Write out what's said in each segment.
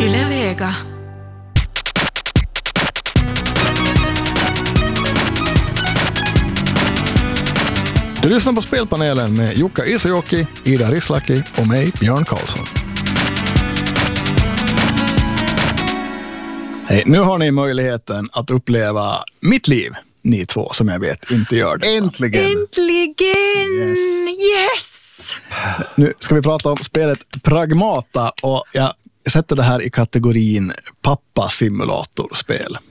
Yle Vega. Du lyssnar på Spelpanelen med Jukka Isojoki, Ida Rislaki och mig, Björn Karlsson. Hej, nu har ni möjligheten att uppleva mitt liv, ni två som jag vet inte gör det. Äntligen! Äntligen! Yes! Nu ska vi prata om spelet Pragmata och jag sätter det här i kategorin pappa-simulatorspel.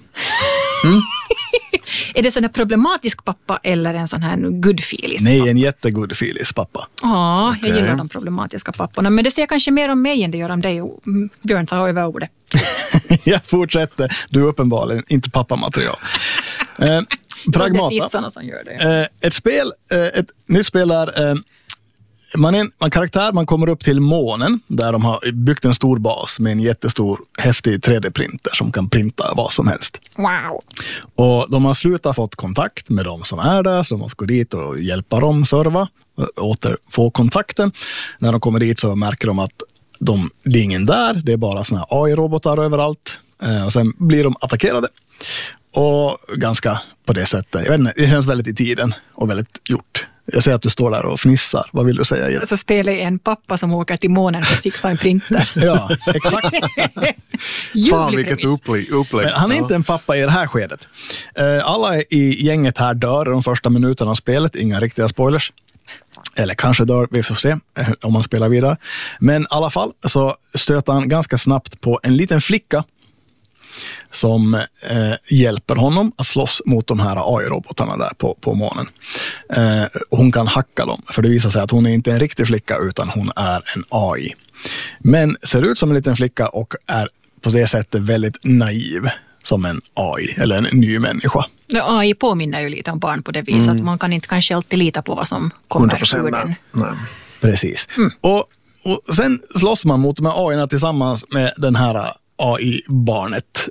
Är det sån här problematisk pappa eller en sån här good-feelis? Nej, en jättegoodfilis pappa. Ja, jag gillar de problematiska papporna. Men det ser kanske mer om mig än det gör om dig. Och Björn tar över ordet. Jag fortsätter. Du är uppenbarligen inte pappamaterial. Pragmata. Det är tissarna som gör det. Ett spel, ett nytt spel där man är en karaktär, man kommer upp till månen där de har byggt en stor bas med en jättestor häftig 3D-printer som kan printa vad som helst. Wow. Och de har slutat fått kontakt med de som är där, så de måste gå dit och hjälpa dem serva, återfå kontakten. När de kommer dit så märker de att det är ingen där, det är bara såna här AI-robotar överallt. Och sen blir de attackerade. Och ganska på det sättet, jag vet inte, det känns väldigt i tiden och väldigt gjort. Jag ser att du står där och fnissar. Vad vill du säga? Så spelar en pappa som åker till månen för att fixa en printer. Ja, exakt. Fan, vilket upplägg. Men han är inte en pappa i det här skedet. Alla i gänget här dör de första minuterna av spelet. Inga riktiga spoilers. Eller kanske dör, vi får se om man spelar vidare. Men i alla fall så stöter han ganska snabbt på en liten flicka som hjälper honom att slåss mot de här AI-robotarna där på månen. Hon kan hacka dem, för det visar sig att hon är inte en riktig flicka utan hon är en AI. Men ser ut som en liten flicka och är på det sättet väldigt naiv som en AI eller en ny människa. Ja, AI påminner ju lite om barn på det viset att man kan inte kanske alltid lita på vad som kommer ur den. Nej. Precis. Och sen slåss man mot de här AI-erna tillsammans med den här AI-barnet